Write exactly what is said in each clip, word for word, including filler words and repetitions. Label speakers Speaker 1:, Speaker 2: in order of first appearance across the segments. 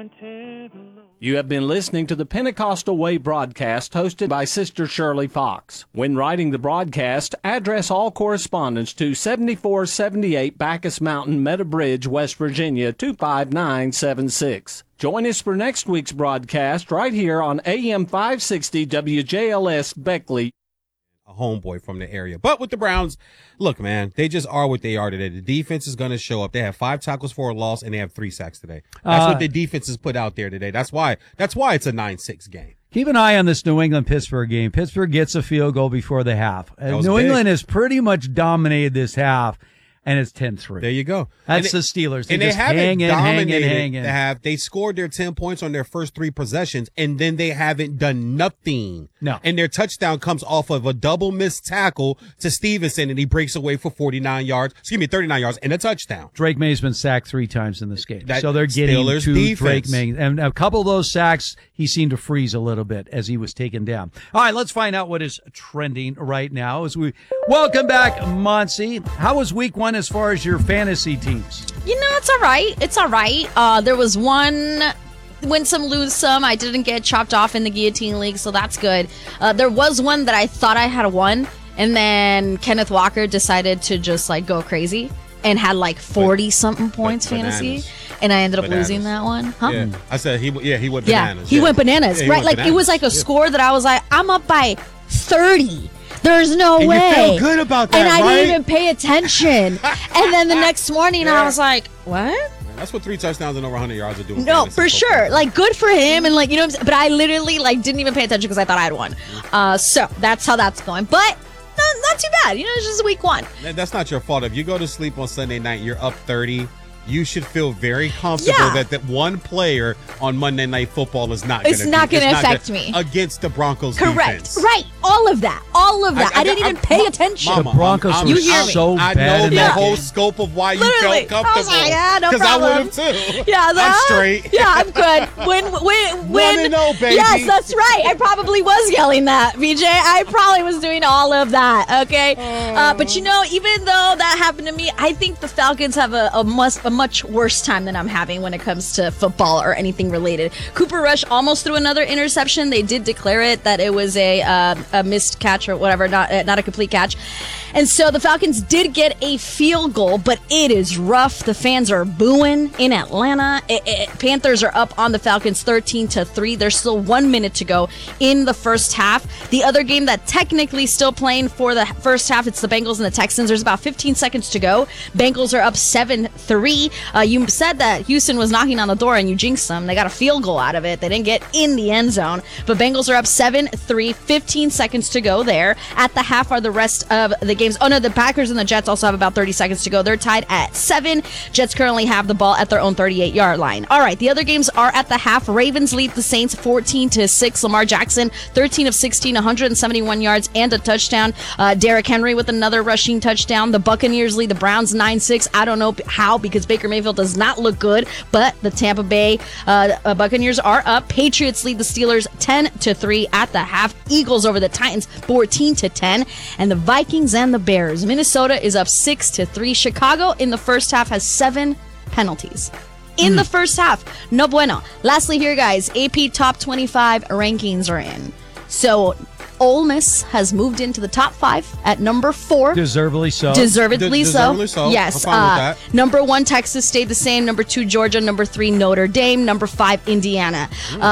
Speaker 1: You have been listening to the Pentecostal Way broadcast hosted by Sister Shirley Fox. When writing the broadcast, address all correspondence to seventy-four seventy-eight Bacchus Mountain, Meta Bridge, West Virginia, two five nine seven six. Join us for next week's broadcast right here on A M five sixty W J L S Beckley.
Speaker 2: A homeboy from the area. But with the Browns, look, man, they just are what they are today. The defense is going to show up. They have five tackles for a loss, and they have three sacks today. That's uh, what the defense has put out there today. That's why That's why it's a nine six game.
Speaker 3: Keep an eye on this New England-Pittsburgh game. Pittsburgh gets a field goal before the half. New
Speaker 2: big.
Speaker 3: England has pretty much dominated this half, and it's ten three.
Speaker 2: There you go.
Speaker 3: That's
Speaker 2: and
Speaker 3: the Steelers. They
Speaker 2: and
Speaker 3: just
Speaker 2: they haven't
Speaker 3: hang in, hang in,
Speaker 2: dominated
Speaker 3: hang in.
Speaker 2: the half. They scored their ten points on their first three possessions, and then they haven't done nothing.
Speaker 3: No.
Speaker 2: And their touchdown comes off of a double missed tackle to Stevenson, and he breaks away for forty-nine yards. Excuse me, thirty-nine yards and a touchdown.
Speaker 3: Drake May's been sacked three times in this game.
Speaker 2: That
Speaker 3: so they're getting
Speaker 2: Steelers
Speaker 3: to
Speaker 2: defense.
Speaker 3: Drake May. And a couple of those sacks, he seemed to freeze a little bit as he was taken down. All right, let's find out what is trending right now as we welcome back Monsi. How was week one as far as your fantasy teams?
Speaker 4: You know, it's all right. It's all right. Uh, there was one win some, lose some. I didn't get chopped off in the Guillotine League, so that's good. Uh, there was one that I thought I had won, and then Kenneth Walker decided to just like go crazy and had like forty-something points
Speaker 2: but
Speaker 4: fantasy,
Speaker 2: bananas.
Speaker 4: and I ended up
Speaker 2: Bananas.
Speaker 4: losing that one. Huh?
Speaker 2: Yeah, I said he. Yeah, he went
Speaker 4: Yeah,
Speaker 2: bananas.
Speaker 4: he
Speaker 2: yeah.
Speaker 4: went bananas,
Speaker 2: Yeah, he
Speaker 4: right?
Speaker 2: went
Speaker 4: Like
Speaker 2: bananas.
Speaker 4: it was like a
Speaker 2: Yeah.
Speaker 4: score that I was like, I'm up by thirty. There's no
Speaker 2: And you
Speaker 4: way.
Speaker 2: felt good about that,
Speaker 4: and I
Speaker 2: right?
Speaker 4: didn't even pay attention. And then the next morning,
Speaker 2: Yeah.
Speaker 4: I was like, what?
Speaker 2: That's what three touchdowns and over one hundred yards are doing.
Speaker 4: No,
Speaker 2: fantasy
Speaker 4: for
Speaker 2: football.
Speaker 4: sure. Like, good for him, and like, you know what I'm saying? But I literally like didn't even pay attention because I thought I had won. Uh, so that's how that's going. But no, not too bad. You know, it's just week one.
Speaker 2: That- That's not your fault. If you go to sleep on Sunday night, you're up thirty. You should feel very comfortable
Speaker 4: Yeah.
Speaker 2: that that one player on Monday Night Football is not.
Speaker 4: It's
Speaker 2: gonna
Speaker 4: not
Speaker 2: be,
Speaker 4: gonna
Speaker 2: it's
Speaker 4: affect
Speaker 2: gonna-
Speaker 4: me.
Speaker 2: against the Broncos.
Speaker 4: Correct.
Speaker 2: defense.
Speaker 4: Right. All of that. All of that. I,
Speaker 2: I- I-
Speaker 4: didn't even
Speaker 2: I-
Speaker 4: pay
Speaker 2: Ma-
Speaker 4: attention.
Speaker 2: Mama,
Speaker 3: The Broncos
Speaker 2: I'm-
Speaker 3: were
Speaker 4: You hear me?
Speaker 3: so
Speaker 2: I
Speaker 3: bad
Speaker 2: know
Speaker 3: in
Speaker 2: the
Speaker 3: that
Speaker 2: whole
Speaker 3: game.
Speaker 2: scope of why you
Speaker 4: Literally.
Speaker 2: felt
Speaker 4: I was
Speaker 2: comfortable.
Speaker 4: like, yeah, no
Speaker 2: I
Speaker 4: problem.
Speaker 2: would have too.
Speaker 4: Yeah,
Speaker 2: I'm
Speaker 4: that-
Speaker 2: straight.
Speaker 4: Yeah, I'm good. When, when, when.
Speaker 2: and oh, baby.
Speaker 4: Yes, that's right. I probably was yelling that, B J. I probably was doing all of that. Okay, uh, but you know, even though that happened to me, I think the Falcons have a, a, must, a much worse time than I'm having when it comes to football or anything related. Cooper Rush almost threw another interception. They did declare it that it was a uh, a missed catch or whatever, not uh, not a complete catch. And so the Falcons did get a field goal, but it is rough. The fans are booing in Atlanta. It, it, Panthers are up on the Falcons thirteen to three. There's still one minute to go in the first half. The other game that technically still playing for the first half, it's the Bengals and the Texans. There's about fifteen seconds to go. Bengals are up seven three. Uh, you said that Houston was knocking on the door and you jinxed them. They got a field goal out of it. They didn't get in the end zone. But Bengals are up seven three. fifteen seconds to go there. At the half are the rest of the games. Oh no, the Packers and the Jets also have about thirty seconds to go. They're tied at seven. Jets currently have the ball at their own thirty-eight yard line. All right, the other games are at the half. Ravens lead the Saints fourteen to six. Lamar Jackson thirteen of sixteen, one hundred seventy-one yards and a touchdown. Uh, Derrick Henry with another rushing touchdown. The Buccaneers lead the Browns nine six. I don't know how because Baker Mayfield does not look good, but the Tampa Bay uh, Buccaneers are up. Patriots lead the Steelers ten to three at the half. Eagles over the Titans fourteen to ten. And the Vikings and the Bears. Minnesota is up six to three. Chicago in the first half has seven penalties. In mm. the first half. No bueno. Lastly here, guys, A P Top twenty-five rankings are in. So Ole Miss has moved into the top five at number four.
Speaker 3: Deservedly so.
Speaker 4: Deservedly,
Speaker 2: De-
Speaker 4: so.
Speaker 2: deservedly so.
Speaker 4: Yes.
Speaker 2: I'm fine with
Speaker 4: Uh,
Speaker 2: that.
Speaker 4: number one, Texas stayed the same. Number two, Georgia. Number three, Notre Dame. Number five, Indiana.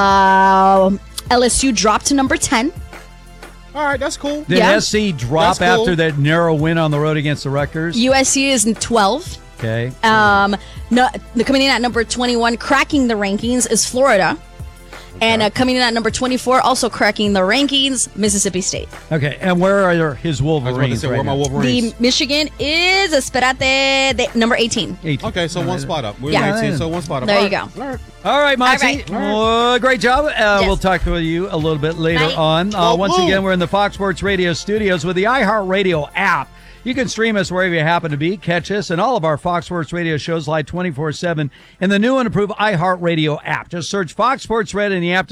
Speaker 4: Uh, L S U dropped to number ten.
Speaker 2: All right, that's cool.
Speaker 3: Did
Speaker 4: Yeah.
Speaker 3: S C drop
Speaker 2: That's cool.
Speaker 3: after that narrow win on the road against the Rutgers?
Speaker 4: U S C is in twelve.
Speaker 3: Okay.
Speaker 4: Um, no, coming in at number twenty-one, cracking the rankings, is Florida. And uh, coming in at number twenty-four, also cracking the rankings, Mississippi State.
Speaker 3: Okay, and where are his
Speaker 2: I was about to
Speaker 3: Wolverines
Speaker 2: say,
Speaker 3: right
Speaker 2: where are my
Speaker 3: now?
Speaker 2: Wolverines?
Speaker 4: The Michigan is, esperate, the, number eighteen.
Speaker 3: eighteen.
Speaker 2: Okay, so one spot up. We're
Speaker 4: Yeah.
Speaker 2: nineteen, so one spot up.
Speaker 4: There
Speaker 2: All
Speaker 4: you
Speaker 2: right.
Speaker 4: go.
Speaker 2: All right.
Speaker 3: All right, Monty.
Speaker 4: All right.
Speaker 3: Well, great job. Uh,
Speaker 4: Yes.
Speaker 3: We'll talk to you a little bit later
Speaker 4: Bye.
Speaker 3: on. Uh,
Speaker 2: Oh,
Speaker 3: once
Speaker 2: woo.
Speaker 3: again, we're in the Fox Sports Radio studios with the iHeartRadio app. You can stream us wherever you happen to be. Catch us and all of our Fox Sports Radio shows live twenty-four seven in the new and improved iHeartRadio app. Just search Fox Sports Red in the app to